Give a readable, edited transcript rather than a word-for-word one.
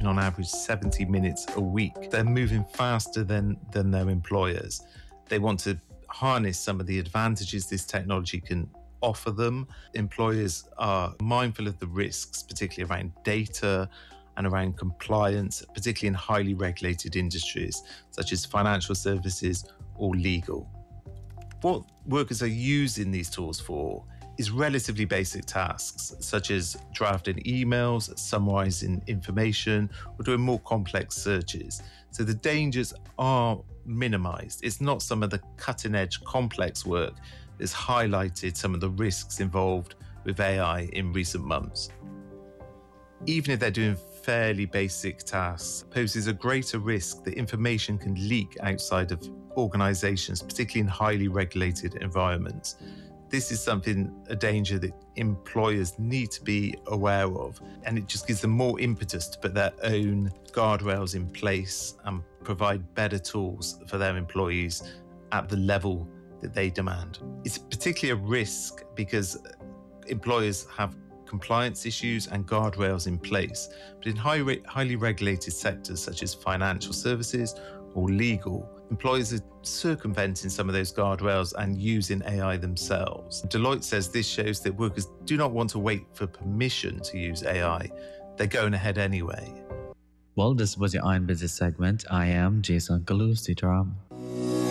on average 70 minutes a week. They're moving faster than their employers. They want to harness some of the advantages this technology can offer them. Employers are mindful of the risks, particularly around data and around compliance, particularly in highly regulated industries such as financial services or legal. What workers are using these tools for is relatively basic tasks, such as drafting emails, summarizing information, or doing more complex searches. So the dangers are minimized. It's not some of the cutting-edge complex work that's highlighted some of the risks involved with AI in recent months. Even if they're doing fairly basic tasks, poses a greater risk that information can leak outside of organizations, particularly in highly regulated environments. This is a danger that employers need to be aware of, and it just gives them more impetus to put their own guardrails in place and provide better tools for their employees at the level that they demand. It's particularly a risk because employers have compliance issues and guardrails in place, but in highly regulated sectors such as financial services or legal, employers are circumventing some of those guardrails and using AI themselves. Deloitte says this shows that workers do not want to wait for permission to use AI. They're going ahead anyway. Well, this was your Iron Business segment. I am Jason Kalu. Sitaram.